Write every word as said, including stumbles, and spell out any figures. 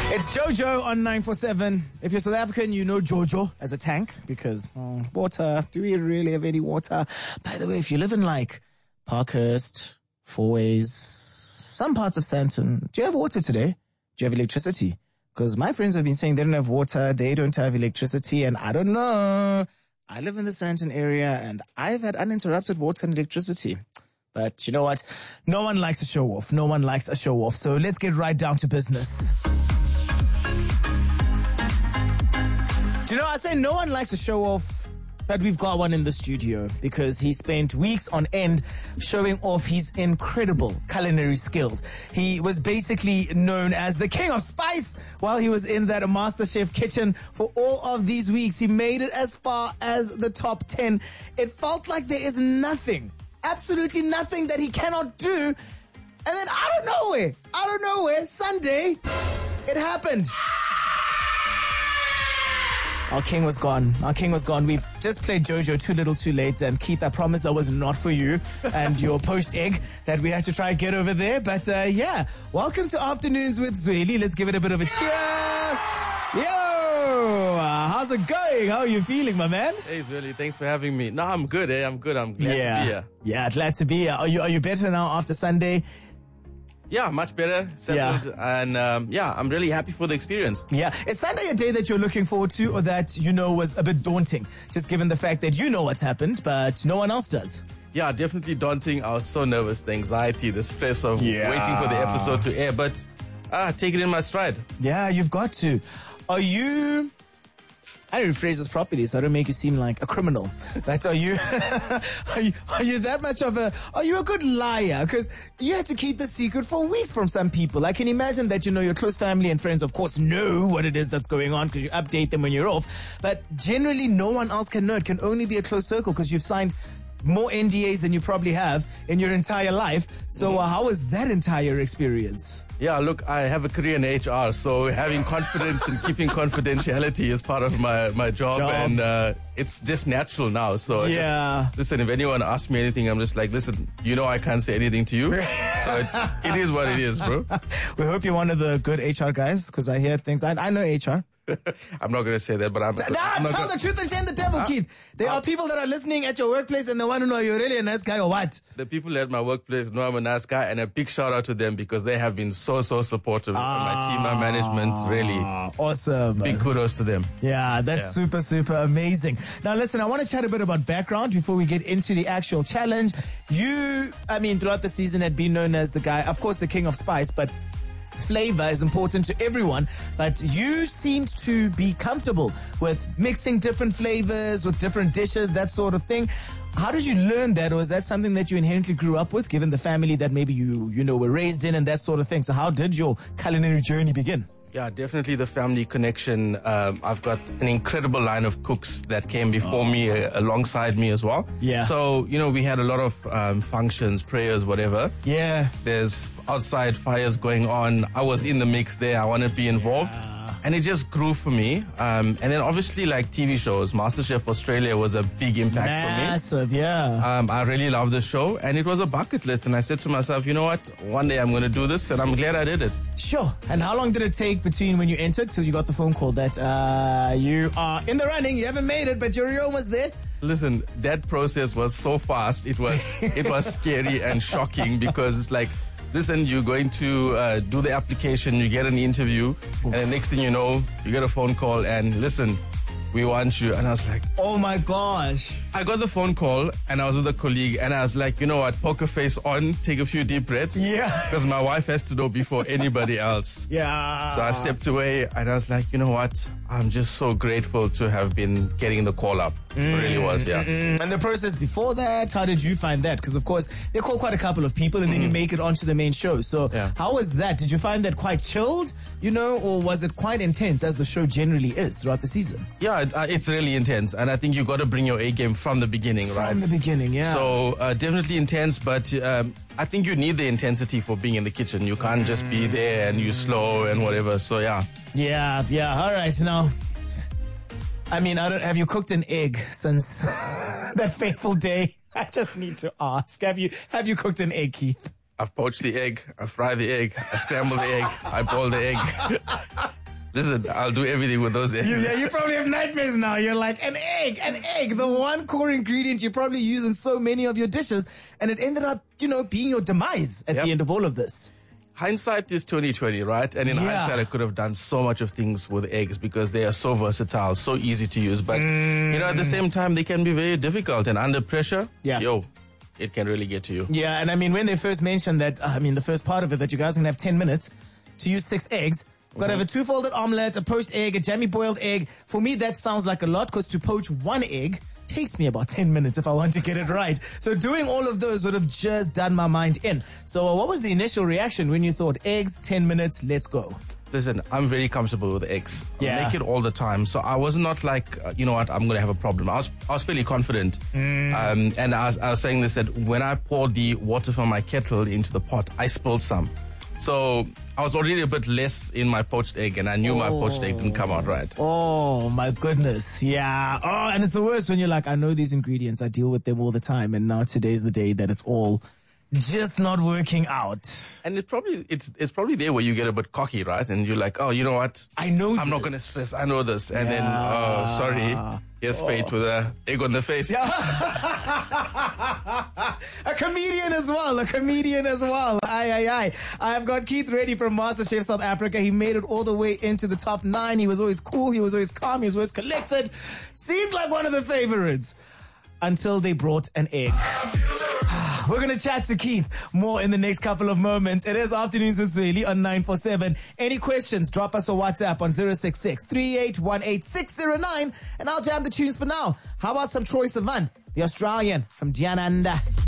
It's Jojo on nine four seven. If you're South African, you know Jojo as a tank because mm, water. Do we really have any water? By the way, if you live in like Parkhurst, Fourways, some parts of Sandton, do you have water today? Do you have electricity? Because my friends have been saying they don't have water, they don't have electricity, and I don't know. I live in the Sandton area and I've had uninterrupted water and electricity. But you know what? No one likes a show off. No one likes a show off. So let's get right down to business. Do you know, I say no one likes a show off, but we've got one in the studio because he spent weeks on end showing off his incredible culinary skills. He was basically known as the King of Spice while he was in that MasterChef kitchen for all of these weeks. He made it as far as the top ten. It felt like there is nothing, absolutely nothing that he cannot do. And then out of nowhere, out of nowhere, Sunday, it happened. Our king was gone. Our king was gone. We just played Jojo too little too late. And Keith, I promise that was not for you and your poached egg that we had to try and get over there. But uh, yeah, welcome to Afternoons with Zweli. Let's give it a bit of a cheer. Yo, uh, how's it going? How are you feeling, my man? Hey, Zweli, thanks for having me. No, I'm good, eh? I'm good. I'm glad yeah. to be here. Yeah, glad to be here. Are you, are you better now after Sunday? Yeah, much better, settled, yeah. and um, yeah, I'm really happy for the experience. Yeah. Is Sunday a day that you're looking forward to or that, you know, was a bit daunting, just given the fact that you know what's happened, but no one else does? Yeah, definitely daunting. I was so nervous, the anxiety, the stress of yeah. waiting for the episode to air, but ah, take it in my stride. Yeah, you've got to. Are you... I don't rephrase this properly so I don't make you seem like a criminal. But are you, are you, are you that much of a, are you a good liar? Because you had to keep the secret for weeks from some people. I can imagine that, you know, your close family and friends, of course, know what it is that's going on because you update them when you're off. But generally, no one else can know. It can only be a close circle because you've signed more N D As than you probably have in your entire life. So uh, how was that entire experience? Yeah, look, I have a career in H R, so having confidence and keeping confidentiality is part of my, my job, job. and uh, it's just natural now. So yeah. Just, listen, if anyone asks me anything, I'm just like, listen, you know I can't say anything to you. So it's, it is what it is, bro. We hope you're one of the good H R guys, because I hear things. I, I know H R. I'm not going to say that, but I'm... Nah, I'm not tell gonna, the truth and shame the devil, huh? Keith. There huh? are people that are listening at your workplace and they want to know, are you really a nice guy or what? The people at my workplace know I'm a nice guy, and a big shout out to them because they have been so, so supportive. Ah, my team, my management, really. Awesome. Big kudos to them. Yeah, that's yeah. super, super amazing. Now listen, I want to chat a bit about background before we get into the actual challenge. You, I mean, throughout the season had been known as the guy, of course, the King of Spice, but flavor is important to everyone, but you seemed to be comfortable with mixing different flavors with different dishes, that sort of thing. How did you learn that, or is that something that you inherently grew up with, given the family that maybe you, you know, were raised in and that sort of thing? So how did your culinary journey begin? Yeah, definitely the family connection. Um, I've got an incredible line of cooks that came before oh. me, uh, alongside me as well. Yeah. So, you know, we had a lot of um, functions, prayers, whatever. Yeah. There's outside fires going on. I was in the mix there. I want to be involved. Yeah. And it just grew for me. Um, and then obviously like T V shows, MasterChef Australia was a big impact Massive, for me. Massive, yeah. Um, I really love the show, and it was a bucket list. And I said to myself, you know what? One day I'm going to do this, and I'm glad I did it. Sure. And how long did it take between when you entered till you got the phone call that uh, you are in the running, you haven't made it, but you're almost there? Listen, that process was so fast. It was it was scary and shocking because it's like, listen, you're going to uh, do the application, you get an interview, Oof. and the next thing you know, you get a phone call and listen, we want you. And I was like, oh my gosh. I got the phone call and I was with a colleague and I was like, you know what, poker face on, take a few deep breaths. Yeah. Because my wife has to know before anybody else. Yeah. So I stepped away and I was like, you know what, I'm just so grateful to have been getting the call up. Mm, it really was, yeah. Mm, and the process before that, how did you find that? Because of course, they call quite a couple of people and then mm. you make it onto the main show. So yeah. how was that? Did you find that quite chilled, you know, or was it quite intense as the show generally is throughout the season? Yeah, it, uh, it's really intense. And I think you got to bring your A game from the beginning, from right? From the beginning, yeah. So uh, definitely intense, but um, I think you need the intensity for being in the kitchen. You can't just be there and you slow and whatever. So yeah. Yeah, yeah. All right. Now, I mean, I don't, have you cooked an egg since that fateful day? I just need to ask. Have you have you cooked an egg, Keith? I've poached the egg, I fry the egg, I scramble the egg, I boil the egg. Listen, I'll do everything with those eggs. You, yeah, you probably have nightmares now. You're like, an egg, an egg, the one core ingredient you probably use in so many of your dishes. And it ended up, you know, being your demise at Yep. the end of all of this. Hindsight is twenty twenty, right? And in Yeah. hindsight, I could have done so much of things with eggs because they are so versatile, so easy to use. But, Mm. you know, at the same time, they can be very difficult. And under pressure, Yeah. yo, it can really get to you. Yeah, and I mean, when they first mentioned that, uh, I mean, the first part of it, that you guys are going to have ten minutes to use six eggs. Got to have a two-folded omelette, a poached egg, a jammy boiled egg. For me, that sounds like a lot because to poach one egg takes me about ten minutes if I want to get it right. So doing all of those would have just done my mind in. So uh, what was the initial reaction when you thought eggs, ten minutes, let's go? Listen, I'm very comfortable with eggs. Yeah. I make it all the time. So I was not like, uh, you know what, I'm going to have a problem. I was I was fairly confident. Mm. Um, and I was, I was saying this, that when I poured the water from my kettle into the pot, I spilled some. So I was already a bit less in my poached egg, and I knew my poached egg didn't come out right. Oh, my goodness. Yeah. Oh, and it's the worst when you're like, I know these ingredients. I deal with them all the time. And now today's the day that it's all just not working out. And it probably it's it's probably there where you get a bit cocky, right? And you're like, oh, you know what? I know I'm not this. going to stress. I know this. And then, Yeah. oh, sorry. Here's fate with a egg on the face. A comedian as well, a comedian as well. Aye, aye, aye. I've got Keith Reddy from MasterChef South Africa. He made it all the way into the top nine. He was always cool. He was always calm. He was always collected. Seemed like one of the favorites until they brought an egg. We're going to chat to Keith more in the next couple of moments. It is Afternoons with Zweli on nine four seven. Any questions, drop us a WhatsApp on zero six six, three eight one eight, six zero nine and I'll jam the tunes for now. How about some Troye Sivan, the Australian from Diananda?